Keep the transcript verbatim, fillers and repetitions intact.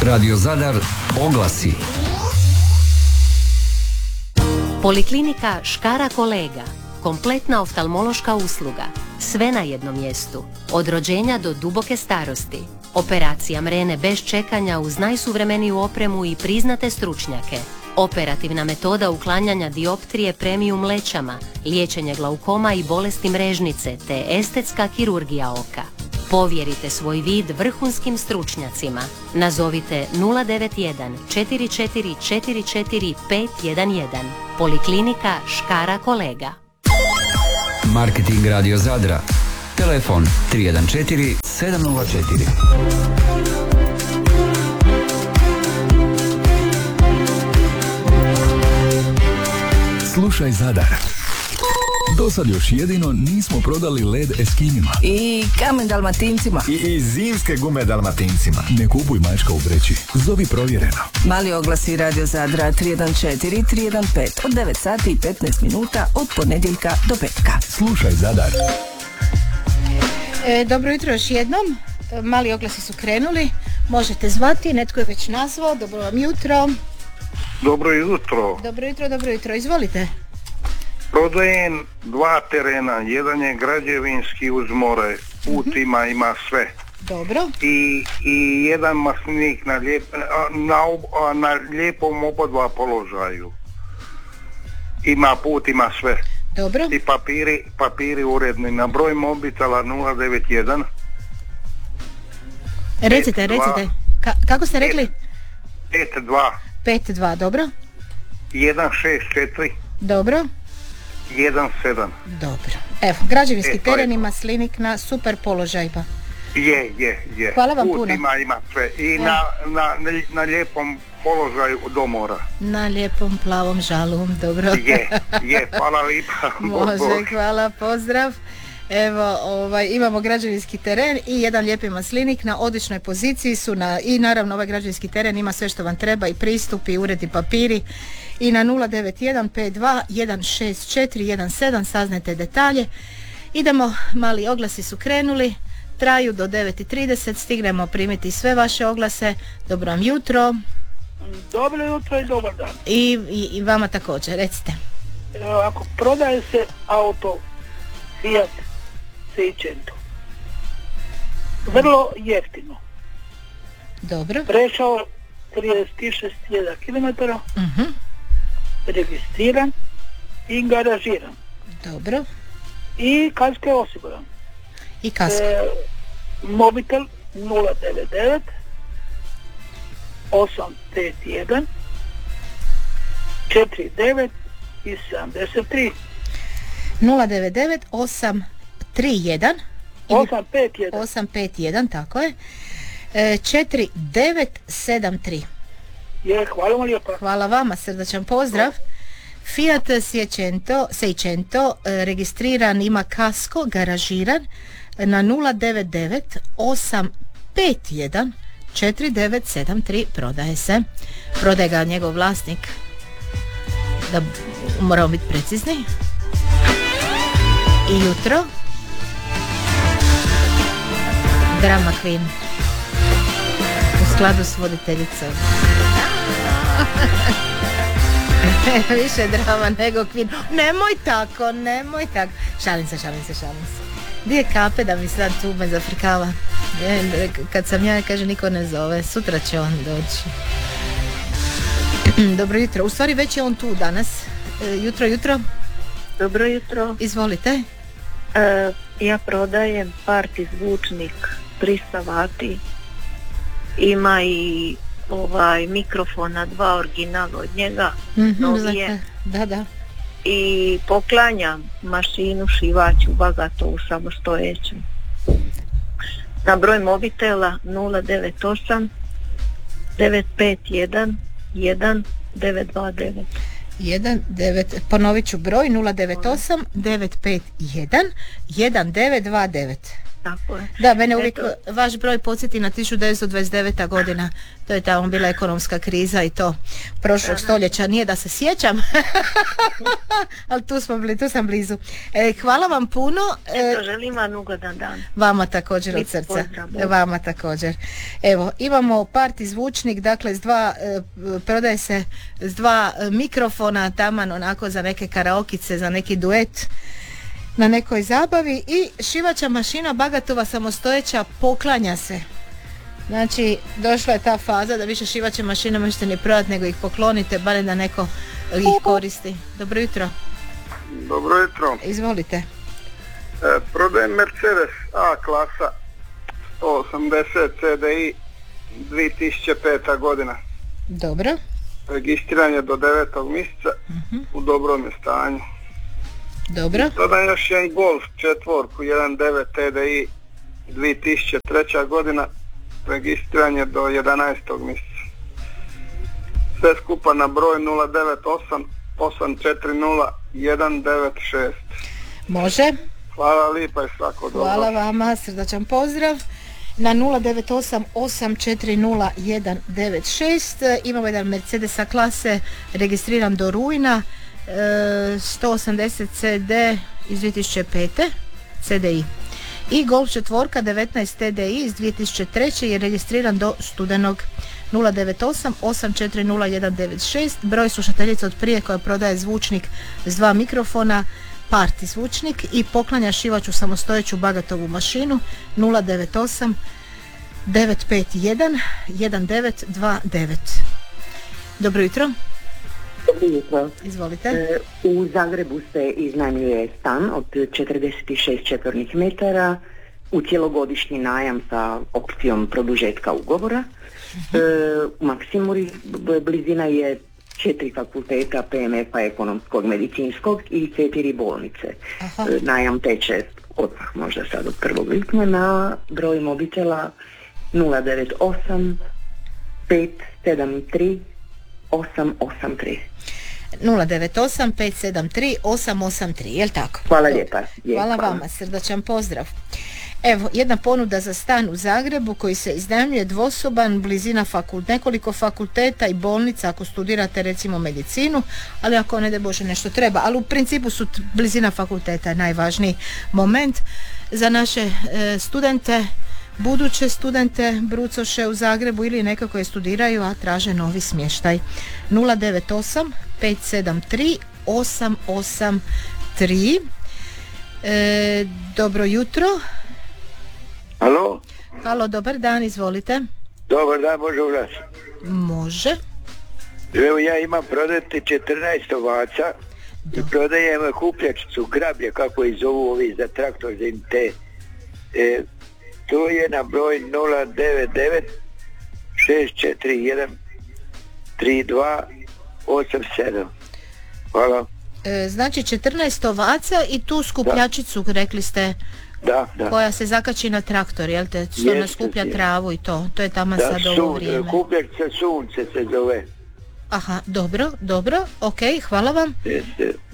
Radio Zadar oglasi. Poliklinika Škara Kolega. Kompletna oftalmološka usluga. Sve na jednom mjestu. Od rođenja do duboke starosti. Operacija mrene bez čekanja uz najsuvremeniju opremu i priznate stručnjake. Operativna metoda uklanjanja dioptrije premium lećama, liječenje glaukoma i bolesti mrežnice te estetska kirurgija oka. Povjerite svoj vid vrhunskim stručnjacima. Nazovite nula devet jedan četiri četiri četiri četiri pet jedan jedan. Poliklinika Škara Kolega. Marketing Radio Zadra. Telefon tri jedan četiri sedam nula četiri. Slušaj Zadar. Do sad još jedino nismo prodali led Eskinima. I kamen Dalmatincima. I, I zimske gume Dalmatincima. Ne kupuj mačka u vreći. Zovi provjereno. Mali oglasi Radio Zadra tri jedan četiri tri jedan pet od devet sati i petnaest minuta od ponedjeljka do petka. Slušaj Zadar. E, dobro jutro još jednom. Mali oglasi su krenuli. Možete zvati, netko je već nazvao. Dobro vam jutro. Dobro jutro. Dobro jutro, dobro jutro. Izvolite. Prodajem dva terena. Jedan je građevinski uz more. Put ima, ima sve. Dobro. I, i jedan maslinik na, lijep, na, na lijepom obodva položaju. Ima put, ima sve. Dobro. I papiri, papiri uredni. Na broj mobitela nula devet jedan. Recite, recite. Ka, kako ste rekli? pet dva. pet dva, dobro. jedan šest četiri. Dobro. jedan sedam. Dobro. Evo, građevinski e, teren ima slinik na super položajima. Je, je, je. Hvala vam Put puno. ima, ima sve. I na, na, na lijepom položaju do mora. Na lijepom plavom žalu, dobro. Je, je, hvala lipa. Može, hvala, pozdrav. Evo, ovaj, imamo građevinski teren i jedan lijepi maslinik na odličnoj poziciji su na, i naravno ovaj građevinski teren ima sve što vam treba i pristup i uredi papiri i na nula devet jedan pet dva jedan šest četiri jedan sedam saznajte detalje. Idemo, mali oglasi su krenuli, traju do devet i trideset, stignemo primiti sve vaše oglase. Dobro vam jutro. Dobro jutro i dobar dan. I, i, i vama također, recite. Evo, ako prodaje se auto Fiat Seicento, vrlo jeftino. Dobro. Prešao trideset šest hiljada kilometara, uh-huh. registriran i garažiran. Dobro. I kasko je osiguran. I kasko. E, mobitel nula devet devet osam pet jedan četiri devet i sedamdeset tri. nula devet devet osam tri jedan osam pet jedan osam pet jedan, tako je. E, četiri devet sedam tri. Je, hvala vam lijepa. Hvala vama, srdačan pozdrav. Fiat Seicento, Seicento registriran, ima kasko, garažiran na nula devet devet osam pet jedan četiri devet sedam tri, prodaje se. Prodaje ga njegov vlasnik. Da moramo biti precizni. I jutro Drama Queen u skladu s voditeljicom. Više drama nego Queen. Nemoj tako, nemoj tako. Šalim se, šalim se, šalim se. Gdje je Kape da mi sad tu me zafrikava? Kad sam ja, kaže, niko ne zove. Sutra će on doći. Dobro jutro. U stvari već je on tu danas. Jutro, jutro. Dobro jutro. Izvolite. E, ja prodajem party zvučnik tristo vati. Ima i ovaj mikrofona, dva original od njega. Mm-hmm, novije. Da, da. I poklanjam mašinu šivaću bagatovu samostojeću. Na broj mobitela nula devet osam devet pet jedan jedan devet dva devet. jedan devet, ponovit ću broj nula devet osam devet pet jedan jedan devet dva devet. tako je. Da, mene uvijek Eto. vaš broj podsjeti na tisuću devetsto dvadeset deveta godina. To je tamo bila ekonomska kriza i to prošlog stoljeća. Nije da se sjećam, ali tu smo bili, tu sam blizu. E, hvala vam puno. E, Eto, želim vam ugodan dan. Vama također od Lijep srca. pozdrav, Bog. Vama također. Evo, imamo parti zvučnik, dakle s dva, e, prodaje se s dva e, mikrofona, taman onako za neke karaokice, za neki duet na nekoj zabavi i šivača mašina Bagatova samostojeća poklanja se. Znači, došla je ta faza da više šivače mašine možete ni prodati nego ih poklonite, barem da neko ih koristi. Dobro jutro. Dobro jutro. Izvolite. E, prodajem Mercedes A klasa sto osamdeset C D I dvije tisuće peta godina. Dobro. Registriran je do devetog mjeseca, uh-huh. u dobrom je stanju. Dobro. Dodam još jedan Golf četvorku jedan devet T D I dvije tisuće treća godina, registriran je do jedanaestog mjeseca. Sve skupa na broj nula devet osam osam četiri nula jedan devet šest. Može. Hvala lipa i svako dobro. Hvala vama, srdačan pozdrav. Na nula devet osam osam četiri nula jedan devet šest imamo jedan Mercedes A klase registriran do rujna, e, sto osamdeset C D iz dvije tisuće pete C D I i Golf četvorka devetnaest T D I iz dvije tisuće treće je registriran do studenog. Nula devet osam osam četiri nula jedan devet šest, broj slušateljica od prije koja prodaje zvučnik s dva mikrofona, parti zvučnik i poklanja šivaču samostojeću Bagatovu mašinu. Nula devet osam devet pet jedan jedan devet dva devet. Dobro jutro. Dobro jutro. Izvolite. E, u Zagrebu se iznajmljuje stan od četrdeset šest četvornih metara u cjelogodišnji najam sa opcijom produžetka ugovora. E, u Maksimuri blizina je četiri fakulteta P M F-a ekonomskog, medicinskog i četiri bolnice. Aha. E, najam teče odmah možda sad od prvog lipnja na broj mobitela nula devet osam pet sedam tri osam osam tri. nula devet osam pet sedam tri osam osam tri, jel tako? Hvala lijepa. Je, Hvala hvala. vama, srdačan pozdrav. Evo, jedna ponuda za stan u Zagrebu koji se iznajmljuje dvosoban, blizina fakult, nekoliko fakulteta i bolnica ako studirate recimo medicinu, ali ako ne daj Bože nešto treba, ali u principu su t- blizina fakulteta je najvažniji moment za naše e, studente, buduće studente brucoše u Zagrebu ili neka koji studiraju, a traže novi smještaj. Nula devet osam pet sedam tri osam osam tri. E, dobro jutro. Alo? Halo, dobar dan, izvolite. Dobar dan, može u nas. Može. Evo ja imam prodati četrnaest ovaca i prodajem kupljačicu, grablje, kako je zovu ovi za traktor, za im te. E, to je na broj nula devet devet šest četiri jedan tri dva osam sedam. Hvala. E, znači četrnaest ovaca i tu skupljačicu, da. Rekli ste, da, da. koja se zakači na traktor, jel te? Što ona skuplja je. Travu i to. To je tamo sad sun, ovo vrijeme. Kupljačica sunce se zove. Aha, dobro, dobro, ok, hvala vam. Jeste.